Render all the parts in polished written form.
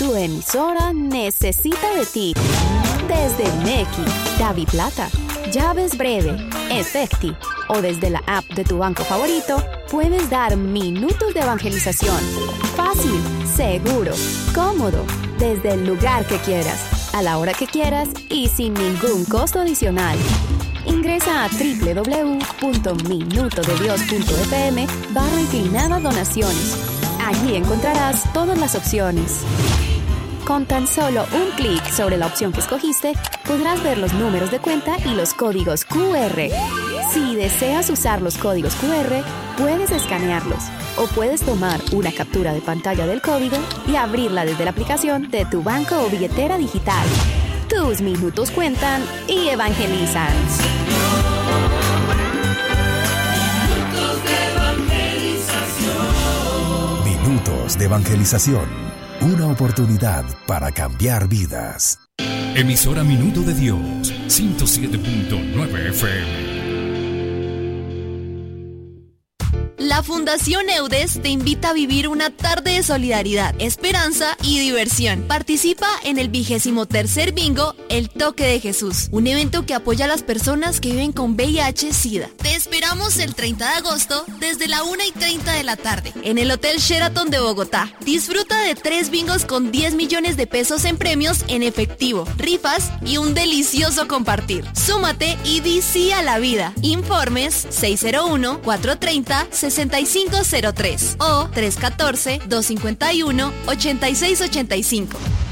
tu emisora necesita de ti. Desde Nequi, DaviPlata, Llaves Breve, Efecti o desde la app de tu banco favorito, puedes dar minutos de evangelización. Fácil, seguro, cómodo, desde el lugar que quieras, a la hora que quieras y sin ningún costo adicional. Ingresa a www.minutodedios.fm/donaciones. Allí encontrarás todas las opciones. Con tan solo un clic sobre la opción que escogiste, podrás ver los números de cuenta y los códigos QR. Si deseas usar los códigos QR, puedes escanearlos o puedes tomar una captura de pantalla del código y abrirla desde la aplicación de tu banco o billetera digital. Tus minutos cuentan y evangelizan. Minutos de evangelización. Una oportunidad para cambiar vidas. Emisora Minuto de Dios, 107.9 FM. La Fundación EUDES te invita a vivir una tarde de solidaridad, esperanza y diversión. Participa en el 23º Bingo El Toque de Jesús, un evento que apoya a las personas que viven con VIH-Sida. Te esperamos el 30 de agosto desde la 1:30 de la tarde en el Hotel Sheraton de Bogotá. Disfruta de 3 bingos con 10 millones de pesos en premios en efectivo, rifas y un delicioso compartir. Súmate y di sí a la vida. Informes 601-430-6503 o 314-251-8685.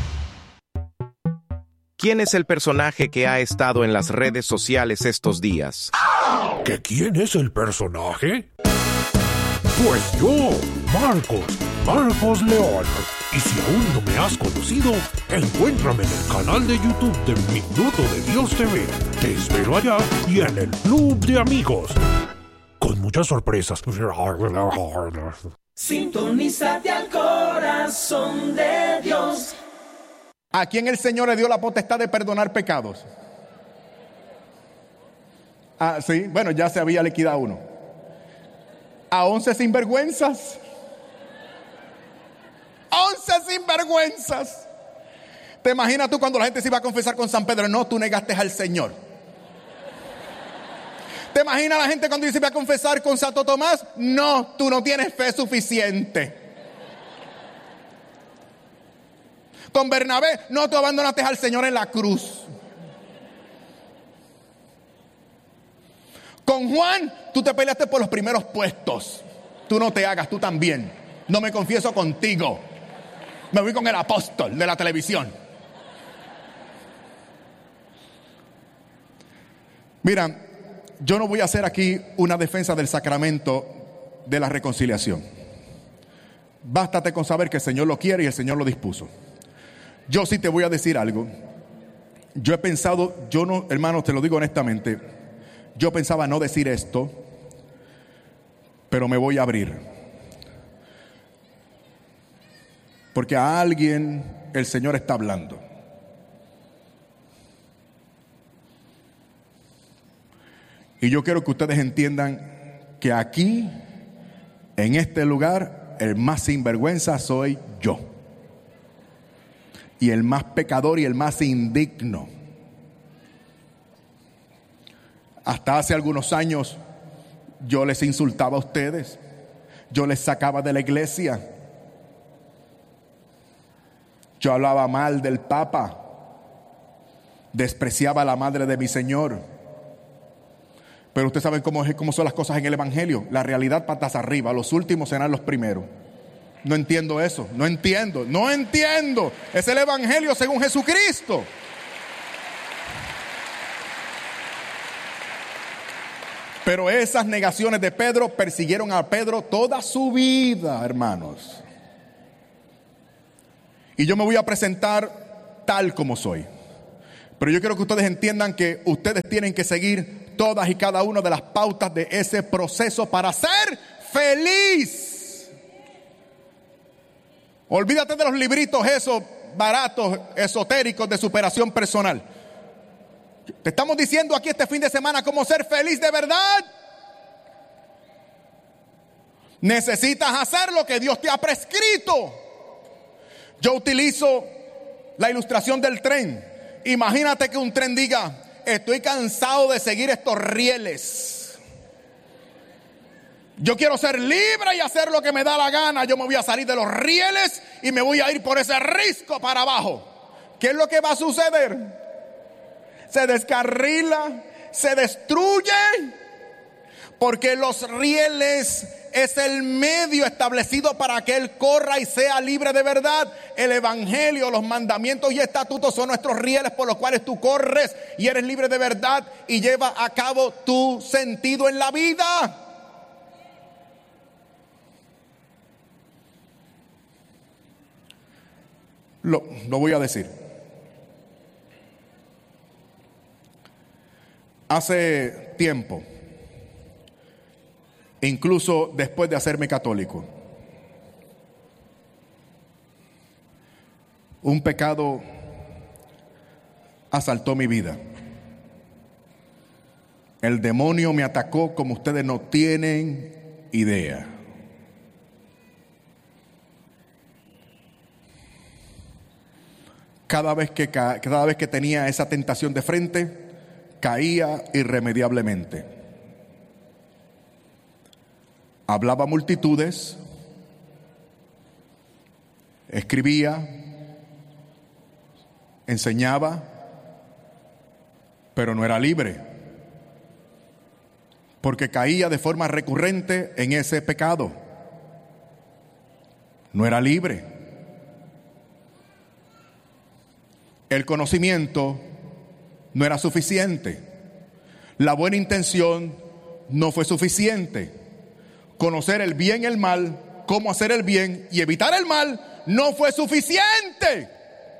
¿Quién es el personaje que ha estado en las redes sociales estos días? ¿Que quién es el personaje? Pues yo, Marcos León. Y si aún no me has conocido, encuéntrame en el canal de YouTube de Minuto de Dios TV. Te espero allá y en el Club de Amigos. Con muchas sorpresas. Sintonízate al corazón de Dios. ¿A quién el Señor le dio la potestad de perdonar pecados? Ah, sí, bueno, ya se había liquidado uno. A 11 sinvergüenzas. 11 sinvergüenzas. ¿Te imaginas tú cuando la gente se iba a confesar con San Pedro? No, tú negaste al Señor. ¿Te imaginas la gente cuando se iba a confesar con Santo Tomás? No, tú no tienes fe suficiente. Con Bernabé, no, tú abandonaste al Señor en la cruz. Con Juan, tú te peleaste por los primeros puestos. Tú no te hagas, tú también. No me confieso contigo. Me voy con el apóstol de la televisión. Mira, yo no voy a hacer aquí una defensa del sacramento de la reconciliación. Bástate con saber que el Señor lo quiere y el Señor lo dispuso. Yo sí te voy a decir algo. Yo he pensado, yo no, hermano, te lo digo honestamente, yo pensaba no decir esto, pero me voy a abrir. Porque a alguien el Señor está hablando. Y yo quiero que ustedes entiendan que aquí, en este lugar, el más sinvergüenza soy yo. Y el más pecador y el más indigno. Hasta hace algunos años yo les insultaba a ustedes. Yo les sacaba de la iglesia. Yo hablaba mal del Papa. Despreciaba a la madre de mi Señor. Pero ustedes saben cómo son las cosas en el Evangelio. La realidad patas arriba. Los últimos serán los primeros. No entiendo eso. No entiendo. Es el Evangelio según Jesucristo. Pero esas negaciones de Pedro persiguieron a Pedro toda su vida, hermanos. Y yo me voy a presentar tal como soy. Pero yo quiero que ustedes entiendan que ustedes tienen que seguir todas y cada una de las pautas de ese proceso para ser feliz. Olvídate de los libritos esos baratos, esotéricos de superación personal. Te estamos diciendo aquí este fin de semana cómo ser feliz de verdad. Necesitas hacer lo que Dios te ha prescrito. Yo utilizo la ilustración del tren. Imagínate que un tren diga: estoy cansado de seguir estos rieles. Yo quiero ser libre y hacer lo que me da la gana. Yo me voy a salir de los rieles y me voy a ir por ese risco para abajo. ¿Qué es lo que va a suceder? Se descarrila, se destruye, porque los rieles es el medio establecido para que Él corra y sea libre de verdad. El evangelio, los mandamientos y estatutos son nuestros rieles por los cuales tú corres y eres libre de verdad y lleva a cabo tu sentido en la vida. Lo voy a decir. Hace tiempo, incluso después de hacerme católico, un pecado asaltó mi vida. El demonio me atacó como ustedes no tienen idea. Cada vez que tenía esa tentación de frente, caía irremediablemente. Hablaba a multitudes, escribía, enseñaba, pero no era libre, porque caía de forma recurrente en ese pecado. No era libre. El conocimiento no era suficiente. La buena intención no fue suficiente. Conocer el bien y el mal, cómo hacer el bien y evitar el mal, no fue suficiente.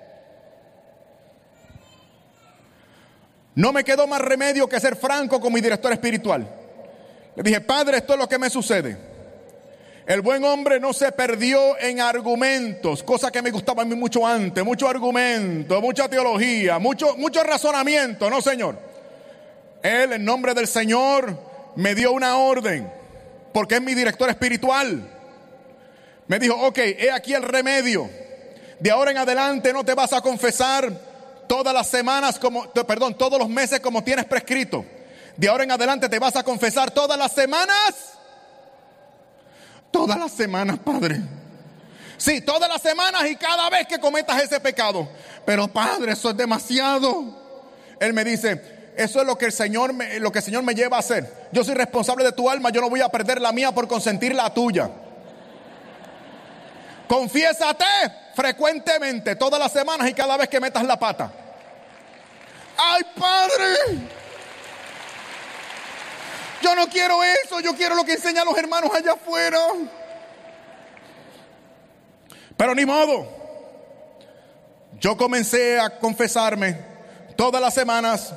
No me quedó más remedio que ser franco con mi director espiritual. Le dije: Padre, esto es lo que me sucede. El buen hombre no se perdió en argumentos, cosa que me gustaba a mí mucho antes. Mucho argumento, mucha teología, mucho razonamiento. No, Señor. Él, en nombre del Señor, me dio una orden, porque es mi director espiritual. Me dijo: ok, he aquí el remedio. De ahora en adelante no te vas a confesar todas las semanas todos los meses como tienes prescrito. De ahora en adelante te vas a confesar todas las semanas. Todas las semanas, Padre. Sí, todas las semanas y cada vez que cometas ese pecado. Pero, Padre, eso es demasiado. Él me dice: eso es lo que el Señor me lleva a hacer. Yo soy responsable de tu alma, yo no voy a perder la mía por consentir la tuya. Confiésate frecuentemente, todas las semanas y cada vez que metas la pata. ¡Ay, Padre! Yo no quiero eso, yo quiero lo que enseñan los hermanos allá afuera. Pero ni modo. Yo comencé a confesarme todas las semanas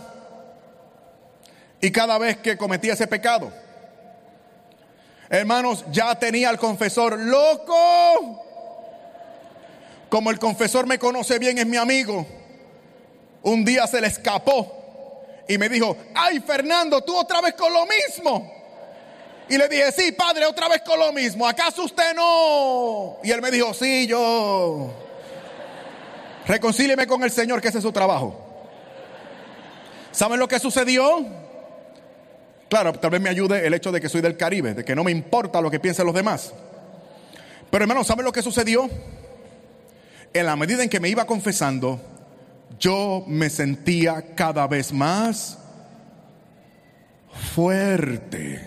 y cada vez que cometía ese pecado. Hermanos, ya tenía al confesor loco. Como el confesor me conoce bien, es mi amigo, un día se le escapó y me dijo: ay, Fernando, tú otra vez con lo mismo. Y le dije: sí, Padre, otra vez con lo mismo. ¿Acaso usted no? Y él me dijo: sí, yo. Reconcílieme con el Señor, que ese es su trabajo. ¿Saben lo que sucedió? Claro, tal vez me ayude el hecho de que soy del Caribe, de que no me importa lo que piensen los demás. Pero, hermanos, ¿saben lo que sucedió? En la medida en que me iba confesando, yo me sentía cada vez más fuerte,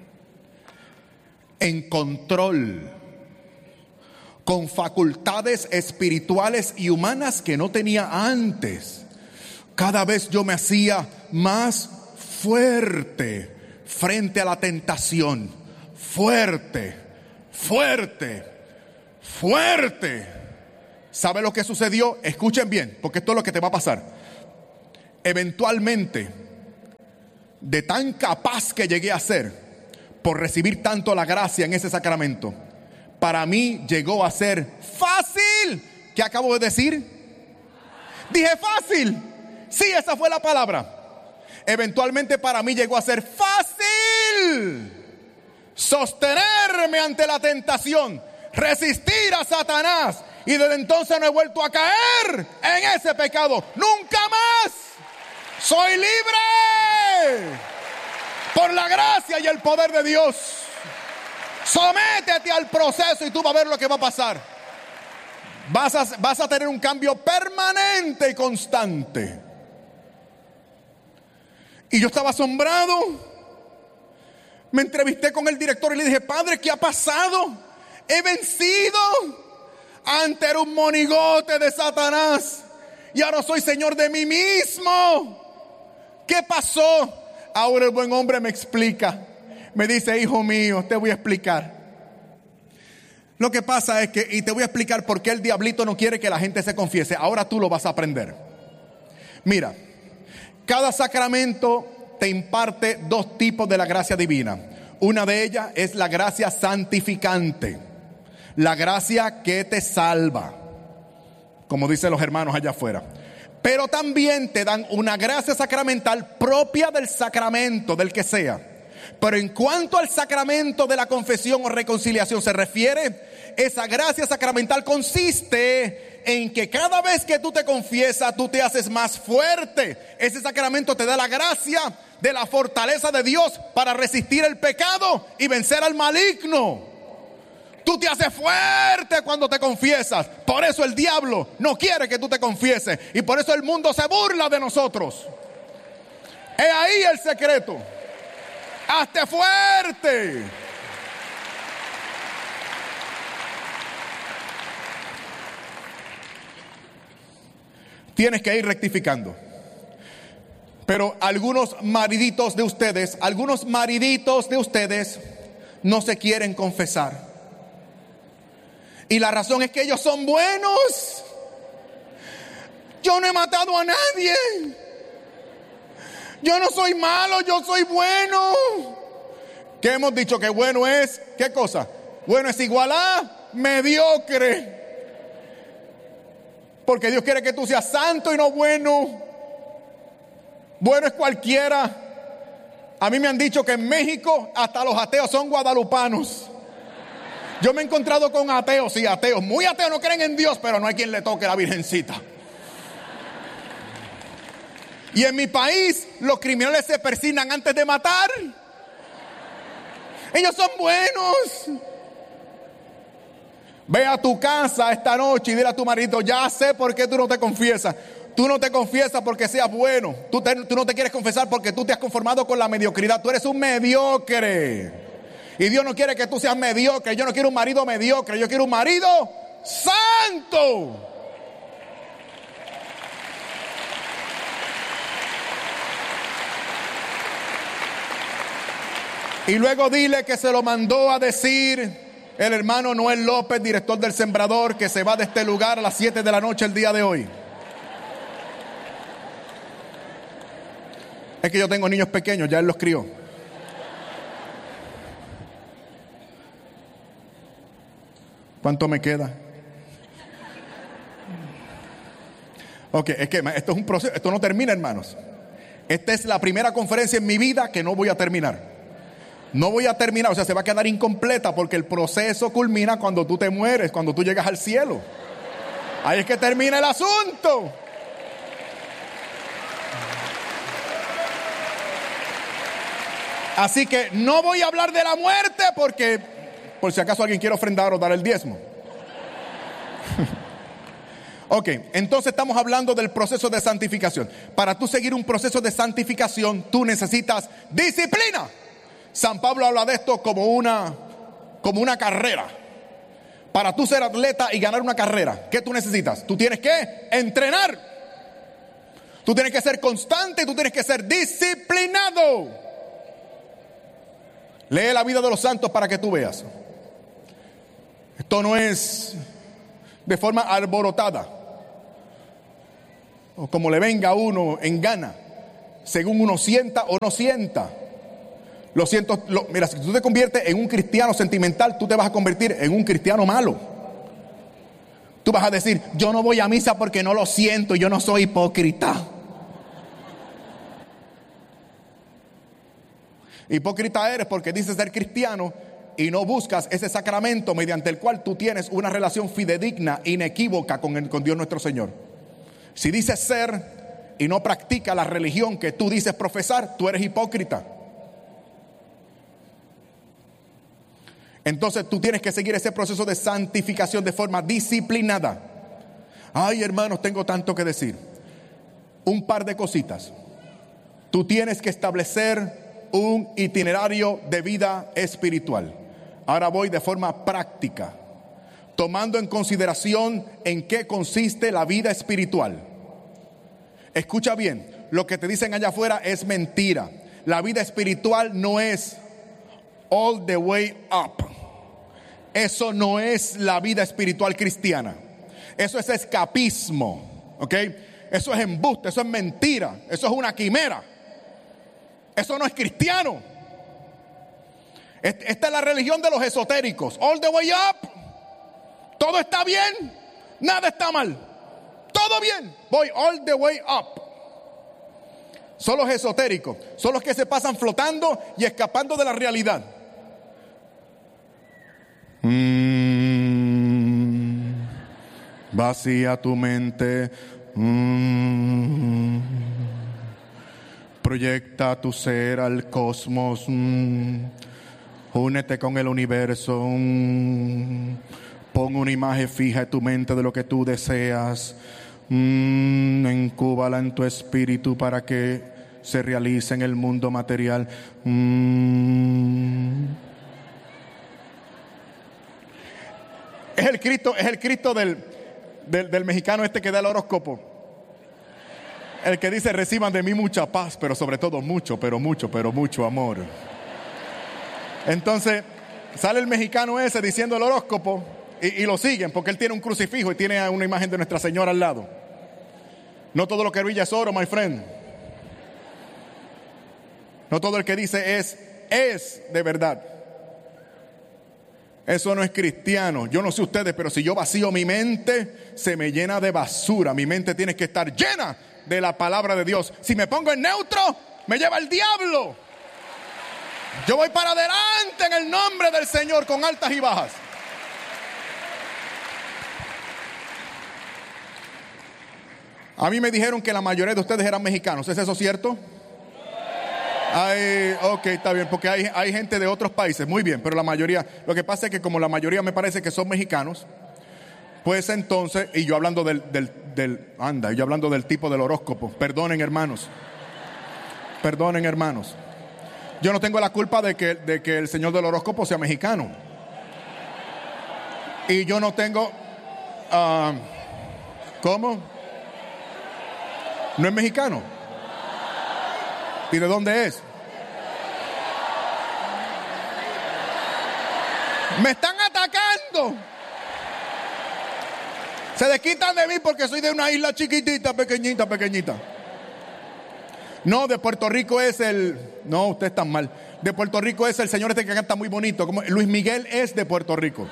en control, con facultades espirituales y humanas que no tenía antes. Cada vez yo me hacía más fuerte frente a la tentación. Fuerte, fuerte, fuerte. ¿Sabe lo que sucedió? Escuchen bien, porque esto es lo que te va a pasar. Eventualmente, de tan capaz que llegué a ser por recibir tanto la gracia en ese sacramento, para mí llegó a ser fácil. ¿Qué acabo de decir? Dije fácil. Sí, esa fue la palabra. Eventualmente para mí llegó a ser fácil sostenerme ante la tentación, resistir a Satanás. Y desde entonces no he vuelto a caer en ese pecado. ¡Nunca más! ¡Soy libre! Por la gracia y el poder de Dios. Sométete al proceso y tú vas a ver lo que va a pasar. Vas a tener un cambio permanente y constante. Y yo estaba asombrado. Me entrevisté con el director y le dije: Padre, ¿qué ha pasado? He vencido. Antes era un monigote de Satanás y ahora soy señor de mí mismo. ¿Qué pasó? Ahora el buen hombre me explica. Me dice: hijo mío, te voy a explicar. Lo que pasa es que, y te voy a explicar por qué el diablito no quiere que la gente se confiese. Ahora tú lo vas a aprender. Mira, cada sacramento te imparte dos tipos de la gracia divina. Una de ellas es la gracia santificante, la gracia que te salva, como dicen los hermanos allá afuera. Pero también te dan una gracia sacramental propia del sacramento, del que sea. Pero en cuanto al sacramento de la confesión o reconciliación se refiere, esa gracia sacramental consiste en que cada vez que tú te confiesas, tú te haces más fuerte. Ese sacramento te da la gracia de la fortaleza de Dios para resistir el pecado y vencer al maligno. Tú te haces fuerte cuando te confiesas. Por eso el diablo no quiere que tú te confieses. Y por eso el mundo se burla de nosotros. Es ahí el secreto. ¡Hazte fuerte! Tienes que ir rectificando. Pero algunos mariditos de ustedes no se quieren confesar. Y la razón es que ellos son buenos. Yo no he matado a nadie. Yo no soy malo, yo soy bueno. ¿Qué hemos dicho? Que bueno es, ¿qué cosa? Bueno es igual a mediocre. Porque Dios quiere que tú seas santo y no bueno. Bueno es cualquiera. A mí me han dicho que en México hasta los ateos son guadalupanos. Yo me he encontrado con ateos y ateos. Muy ateos, no creen en Dios, pero no hay quien le toque la virgencita. Y en mi país los criminales se persignan antes de matar. Ellos son buenos. Ve a tu casa esta noche y dile a tu marido: ya sé por qué tú no te confiesas. Tú no te confiesas porque seas bueno. Tú no te quieres confesar porque tú te has conformado con la mediocridad. Tú eres un mediocre. Y Dios no quiere que tú seas mediocre. Yo no quiero un marido mediocre. Yo quiero un marido santo. Y luego dile que se lo mandó a decir el hermano Noel López, director del Sembrador, que se va de este lugar a las 7 de la noche el día de hoy. Es que yo tengo niños pequeños, ya él los crió. ¿Cuánto me queda? Ok, es que esto es un proceso, esto no termina, hermanos. Esta es la primera conferencia en mi vida que no voy a terminar. No voy a terminar, o sea, se va a quedar incompleta porque el proceso culmina cuando tú te mueres, cuando tú llegas al cielo. Ahí es que termina el asunto. Así que no voy a hablar de la muerte porque, por si acaso alguien quiere ofrendar o dar el diezmo. Ok, entonces estamos hablando del proceso de santificación. Para tú seguir un proceso de santificación, tú necesitas disciplina. San Pablo habla de esto como una carrera. Para tú ser atleta y ganar una carrera, ¿qué tú necesitas? Tú tienes que entrenar. Tú tienes que ser constante, tú tienes que ser disciplinado. Lee la vida de los santos para que tú veas. Esto no es de forma alborotada, o como le venga a uno en gana, según uno sienta o no sienta. Mira, si tú te conviertes en un cristiano sentimental, tú te vas a convertir en un cristiano malo. Tú vas a decir: yo no voy a misa porque no lo siento, yo no soy hipócrita. Hipócrita eres porque dices ser cristiano, y no buscas ese sacramento mediante el cual tú tienes una relación fidedigna, inequívoca con Dios nuestro Señor. Si dices ser y no practicas la religión que tú dices profesar, tú eres hipócrita. Entonces tú tienes que seguir ese proceso de santificación de forma disciplinada. Ay, hermanos, tengo tanto que decir. Un par de cositas. Tú tienes que establecer un itinerario de vida espiritual. Ahora voy de forma práctica, tomando en consideración en qué consiste la vida espiritual. Escucha bien, lo que te dicen allá afuera es mentira. La vida espiritual no es all the way up. Eso no es la vida espiritual cristiana. Eso es escapismo, ¿ok? Eso es embuste, eso es mentira, eso es una quimera. Eso no es cristiano. Esta es la religión de los esotéricos. All the way up. Todo está bien, nada está mal. Todo bien, voy all the way up. Son los esotéricos, son los que se pasan flotando y escapando de la realidad. Vacía tu mente. Proyecta tu ser al cosmos. Únete con el universo. Pon una imagen fija en tu mente de lo que tú deseas. Incúbala en tu espíritu para que se realice en el mundo material. Es el Cristo del mexicano este que da el horóscopo. El que dice: reciban de mí mucha paz, pero sobre todo mucho amor. Entonces sale el mexicano ese diciendo el horóscopo y lo siguen porque él tiene un crucifijo y tiene una imagen de Nuestra Señora al lado. No todo lo que brilla es oro, my friend. No todo el que dice es de verdad. Eso no es cristiano. Yo no sé ustedes, pero si yo vacío mi mente, se me llena de basura. Mi mente tiene que estar llena de la palabra de Dios. Si me pongo en neutro, me lleva el diablo. Yo voy para adelante en el nombre del Señor, con altas y bajas. A mí me dijeron que la mayoría de ustedes eran mexicanos. ¿Es eso cierto? Ok, está bien, porque hay gente de otros países. Muy bien, pero la mayoría, lo que pasa es que como la mayoría me parece que son mexicanos, pues entonces, y yo hablando yo hablando del tipo del horóscopo. Perdonen, hermanos. Yo no tengo la culpa de que el señor del horóscopo sea mexicano. Y yo no tengo... ¿Cómo? ¿No es mexicano? ¿Y de dónde es? ¡Me están atacando! Se desquitan de mí porque soy de una isla chiquitita, pequeñita. No, de Puerto Rico es No, usted está mal. De Puerto Rico es el señor este que canta muy bonito. Luis Miguel es de Puerto Rico.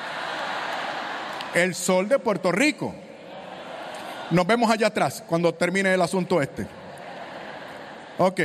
El sol de Puerto Rico. Nos vemos allá atrás cuando termine el asunto este. Ok.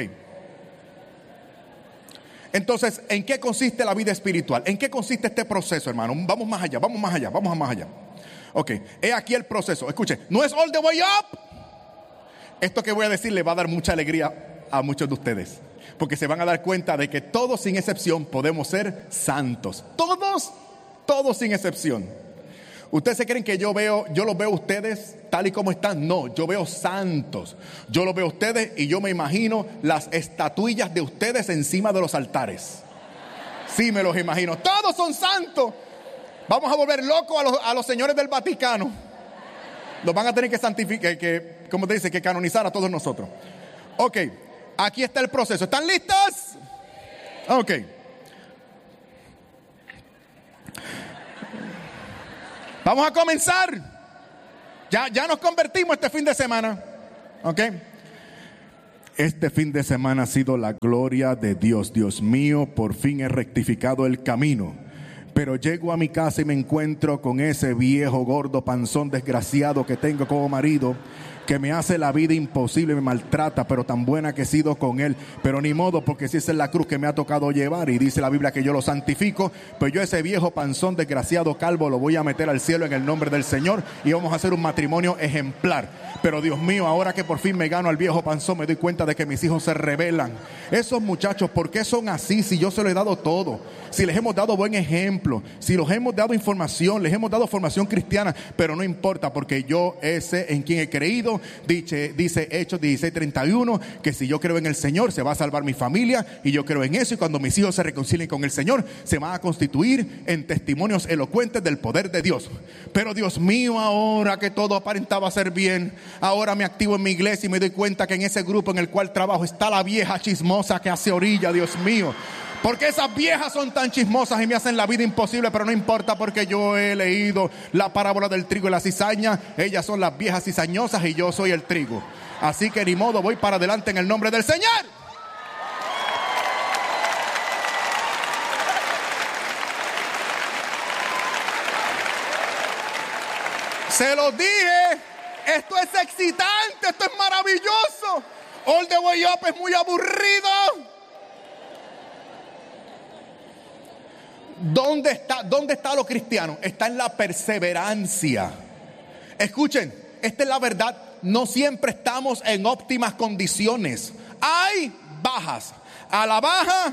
Entonces, ¿en qué consiste la vida espiritual? ¿En qué consiste este proceso, hermano? Vamos más allá. Ok, he aquí el proceso. Escuche, no es all the way up. Esto que voy a decir le va a dar mucha alegría a muchos de ustedes, porque se van a dar cuenta de que todos sin excepción podemos ser santos. Todos sin excepción. ¿Ustedes se creen que yo los veo a ustedes tal y como están? No, yo veo santos. Yo los veo a ustedes y yo me imagino las estatuillas de ustedes encima de los altares. Sí, me los imagino. Todos son santos. Vamos a volver locos a los señores del Vaticano. Los van a tener que santificar, ¿cómo te dice? Que canonizar a todos nosotros. Ok, aquí está el proceso. ¿Están listos? Ok. Vamos a comenzar. Ya nos convertimos este fin de semana. ¿Ok? Este fin de semana ha sido la gloria de Dios. Dios mío, por fin he rectificado el camino. Pero llego a mi casa y me encuentro con ese viejo gordo panzón desgraciado que tengo como marido, que me hace la vida imposible, me maltrata, pero tan buena que he sido con él. Pero ni modo, porque si esa es la cruz que me ha tocado llevar, y dice la Biblia que yo lo santifico, pues yo ese viejo panzón desgraciado calvo lo voy a meter al cielo en el nombre del Señor, y vamos a hacer un matrimonio ejemplar. Pero Dios mío, ahora que por fin me gano al viejo panzón, me doy cuenta de que mis hijos se rebelan. Esos muchachos, ¿por qué son así si yo se lo he dado todo? Si les hemos dado buen ejemplo, si los hemos dado información, les hemos dado formación cristiana, pero no importa, porque yo ese en quien he creído. Dice Hechos 16:31 que si yo creo en el Señor se va a salvar mi familia, y yo creo en eso, y cuando mis hijos se reconcilien con el Señor se van a constituir en testimonios elocuentes del poder de Dios. Pero Dios mío, ahora que todo aparentaba ser bien, ahora me activo en mi iglesia y me doy cuenta que en ese grupo en el cual trabajo está la vieja chismosa que hace orilla. Dios mío, porque esas viejas son tan chismosas y me hacen la vida imposible, pero no importa, porque yo he leído la parábola del trigo y la cizaña. Ellas son las viejas cizañosas y yo soy el trigo. Así que ni modo, voy para adelante en el nombre del Señor. Se los dije, esto es excitante, esto es maravilloso. All the way up es muy aburrido. ¿Dónde está lo cristiano? Está en la perseverancia. Escuchen, esta es la verdad. No siempre estamos en óptimas condiciones. Hay bajas. A la baja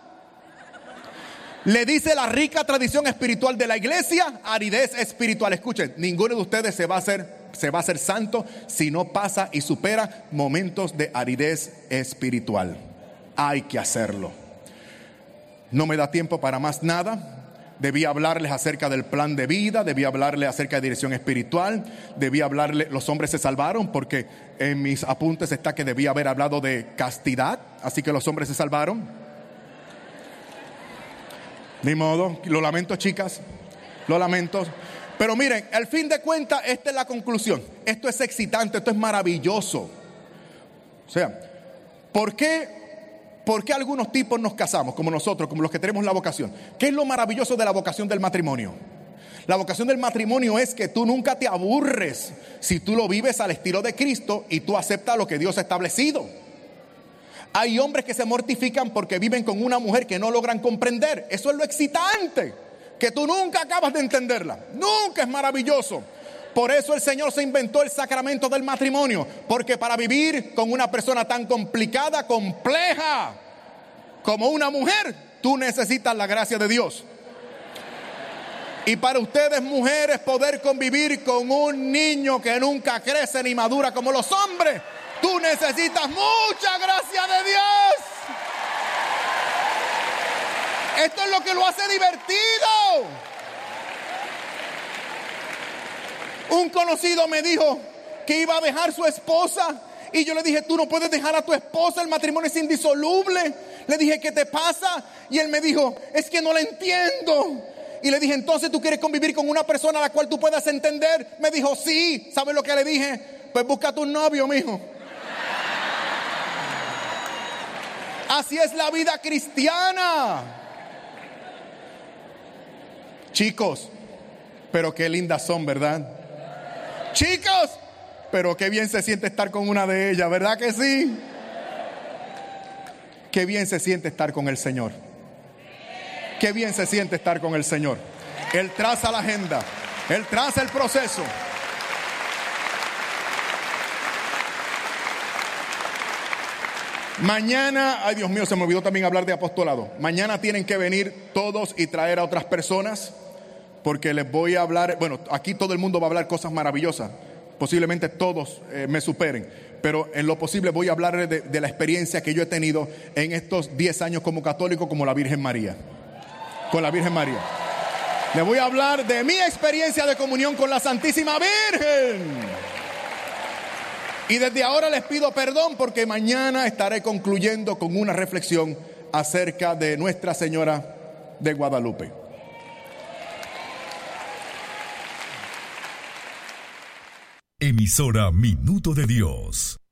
le dice la rica tradición espiritual de la iglesia, aridez espiritual. Escuchen, ninguno de ustedes se va a hacer santo si no pasa y supera momentos de aridez espiritual. Hay que hacerlo. No me da tiempo para más nada. Debí hablarles acerca del plan de vida, debí hablarles acerca de dirección espiritual, debí hablarles, los hombres se salvaron, porque en mis apuntes está que debí haber hablado de castidad, así que los hombres se salvaron. Ni modo, lo lamento, chicas, lo lamento. Pero miren, al fin de cuentas, esta es la conclusión. Esto es excitante, esto es maravilloso. O sea, ¿por qué algunos tipos nos casamos, como nosotros, como los que tenemos la vocación? ¿Qué es lo maravilloso de la vocación del matrimonio? La vocación del matrimonio es que tú nunca te aburres si tú lo vives al estilo de Cristo y tú aceptas lo que Dios ha establecido. Hay hombres que se mortifican porque viven con una mujer que no logran comprender. Eso es lo excitante, que tú nunca acabas de entenderla. Nunca, es maravilloso. Por eso el Señor se inventó el sacramento del matrimonio, porque para vivir con una persona tan complicada, compleja como una mujer, tú necesitas la gracia de Dios. Y para ustedes, mujeres, poder convivir con un niño que nunca crece ni madura como los hombres, tú necesitas mucha gracia de Dios. Esto es lo que lo hace divertido. Un conocido me dijo que iba a dejar su esposa, y yo le dije: tú no puedes dejar a tu esposa, el matrimonio es indisoluble. Le dije: ¿qué te pasa? Y él me dijo: es que no la entiendo. Y le dije: entonces tú quieres convivir con una persona a la cual tú puedas entender. Me dijo: sí. ¿Sabes lo que le dije? Pues búscate un novio, mijo. Así es la vida cristiana. Chicos, pero qué lindas son, ¿verdad? Chicos, pero qué bien se siente estar con una de ellas, ¿verdad que sí? Qué bien se siente estar con el Señor. Qué bien se siente estar con el Señor. Él traza la agenda, Él traza el proceso. Mañana, ay Dios mío, se me olvidó también hablar de apostolado. Mañana tienen que venir todos y traer a otras personas, porque les voy a hablar. Bueno, aquí todo el mundo va a hablar cosas maravillosas. Posiblemente todos me superen, pero en lo posible voy a hablar de la experiencia que yo he tenido en estos 10 años como católico, como la Virgen María. Con la Virgen María. Les voy a hablar de mi experiencia de comunión con la Santísima Virgen. Y desde ahora les pido perdón, porque mañana estaré concluyendo con una reflexión acerca de Nuestra Señora de Guadalupe. Emisora Minuto de Dios.